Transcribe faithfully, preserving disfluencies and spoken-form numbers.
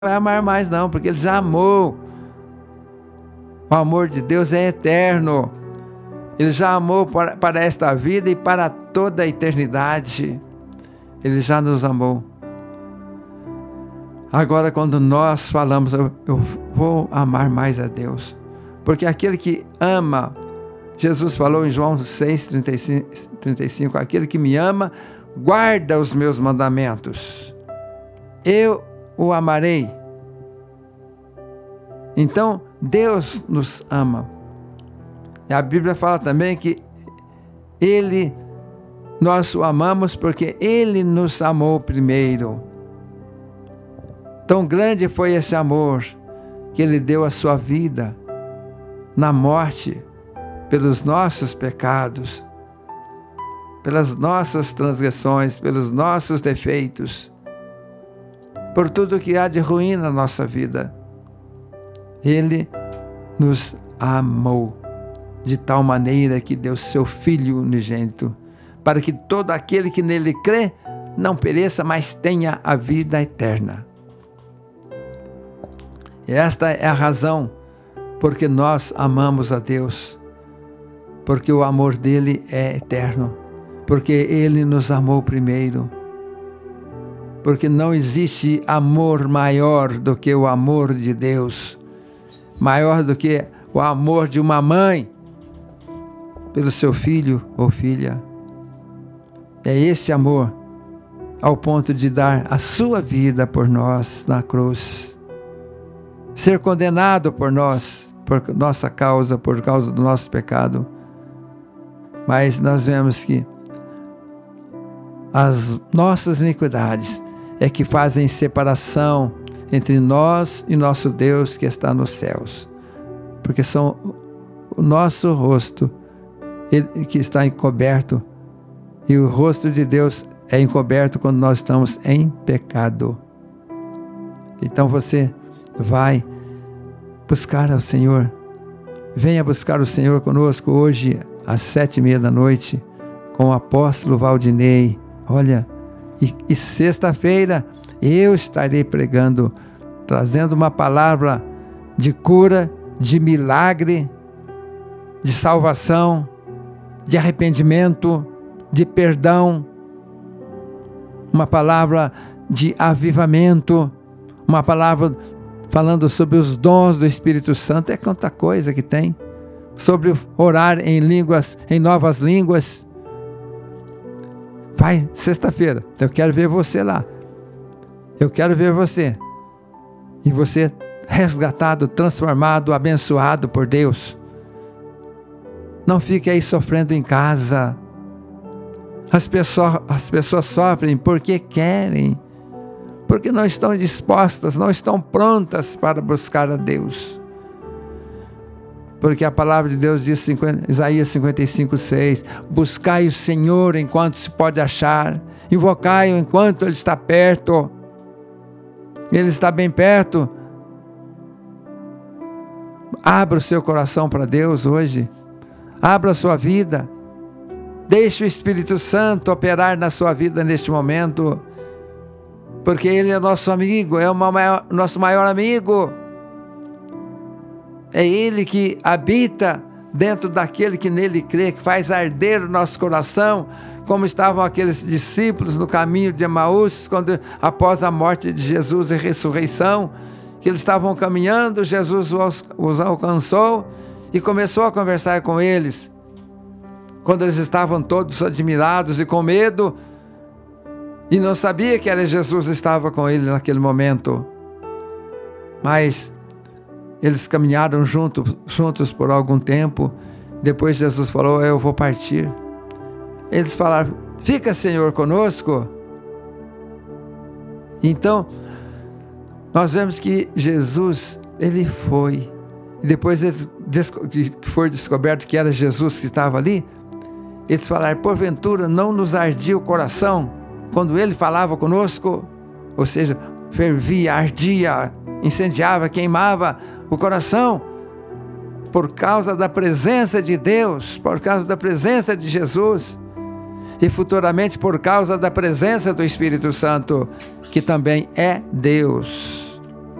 vai amar mais não, porque Ele já amou. O amor de Deus é eterno. Ele já amou para, para esta vida e para toda a eternidade. Ele já nos amou. Agora, quando nós falamos, eu, eu vou amar mais a Deus, porque aquele que ama, Jesus falou em João seis, trinta e cinco, aquele que me ama, guarda os meus mandamentos. Eu o amarei. Então, Deus nos ama. E a Bíblia fala também que Ele, nós o amamos porque Ele nos amou primeiro. Tão grande foi esse amor que Ele deu a sua vida na morte pelos nossos pecados, pelas nossas transgressões, pelos nossos defeitos, por tudo que há de ruim na nossa vida. Ele nos amou de tal maneira que deu seu Filho unigênito, para que todo aquele que nele crê não pereça, mas tenha a vida eterna. E esta é a razão porque nós amamos a Deus, porque o amor dele é eterno, porque ele nos amou primeiro, porque não existe amor maior do que o amor de Deus, maior do que o amor de uma mãe pelo seu filho ou filha. É esse amor ao ponto de dar a sua vida por nós na cruz, ser condenado por nós, por nossa causa, por causa do nosso pecado. Mas nós vemos que as nossas iniquidades é que fazem separação entre nós e nosso Deus que está nos céus, porque são o nosso rosto ele, que está encoberto, e o rosto de Deus é encoberto quando nós estamos em pecado. Então você vai buscar ao Senhor, venha buscar o Senhor conosco hoje às sete e meia da noite com o apóstolo Valdinei. Olha, e, e sexta-feira eu estarei pregando, trazendo uma palavra de cura, de milagre, de salvação, de arrependimento, de perdão, uma palavra de avivamento, uma palavra falando sobre os dons do Espírito Santo. É quanta coisa que tem, sobre orar em línguas, em novas línguas. Vai, sexta-feira, eu quero ver você lá, eu quero ver você, e você resgatado, transformado, abençoado por Deus. Não fique aí sofrendo em casa. As pessoas, as pessoas sofrem porque querem, porque não estão dispostas, não estão prontas para buscar a Deus. Porque a palavra de Deus diz, Isaías cinquenta e cinco, seis, buscai o Senhor enquanto se pode achar, invocai-o enquanto Ele está perto. Ele está bem perto. Abra o seu coração para Deus hoje, abra a sua vida, deixe o Espírito Santo operar na sua vida neste momento, porque Ele é nosso amigo, é o maior, nosso maior amigo. É Ele que habita dentro daquele que nele crê, que faz arder o nosso coração, como estavam aqueles discípulos no caminho de Emaús, quando após a morte de Jesus e ressurreição, que eles estavam caminhando, Jesus os, os alcançou e começou a conversar com eles, quando eles estavam todos admirados e com medo, e não sabia que era Jesus que estava com ele naquele momento. Mas eles caminharam junto, juntos por algum tempo. Depois Jesus falou, eu vou partir. Eles falaram, fica, Senhor, conosco. Então, nós vemos que Jesus, Ele foi. E depois que foi descoberto que era Jesus que estava ali, eles falaram, porventura não nos ardia o coração quando Ele falava conosco? Ou seja, fervia, ardia, incendiava, queimava o coração, por causa da presença de Deus, por causa da presença de Jesus, e futuramente por causa da presença do Espírito Santo, que também é Deus.